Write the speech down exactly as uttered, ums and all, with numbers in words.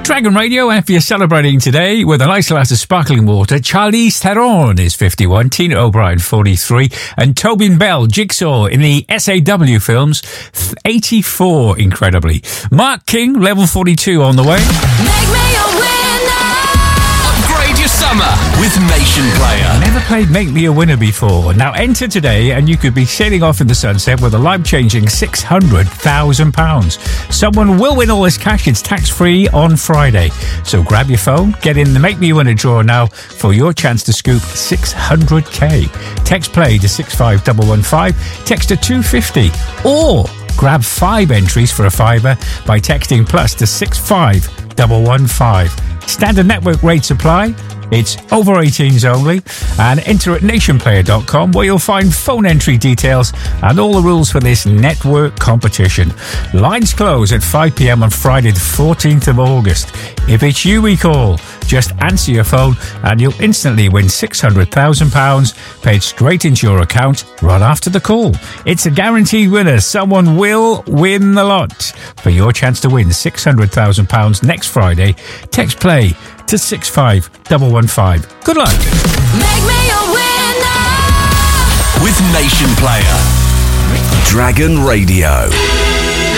Dragon Radio, and if you're celebrating today with a nice glass of sparkling water, Charlize Theron is fifty-one, Tina O'Brien forty-three, and Tobin Bell, Jigsaw in the S A W films, eighty-four, incredibly. Mark King, level forty-two on the way. Make me a winner. Upgrade your summer with Nation Player. Never played Make Me a Winner before. Now enter today and you could be sailing off in the sunset with a life-changing six hundred thousand pounds. Someone will win all this cash. It's tax-free on Friday. So grab your phone, get in the Make Me a Winner draw now for your chance to scoop six hundred k. Text play to six five one one five, text to two fifty, or grab five entries for a fiver by texting plus to six five one one five. Standard network rates apply. It's over eighteens only, and enter at nation player dot com where you'll find phone entry details and all the rules for this network competition. Lines close at five p.m. on Friday the fourteenth of August. If it's you we call, just answer your phone and you'll instantly win six hundred thousand pounds paid straight into your account right after the call. It's a guaranteed winner. Someone will win the lot. For your chance to win six hundred thousand pounds next Friday, text play to six five one one five. Good luck. Make me a winner. With Nation Player. Dragon Radio.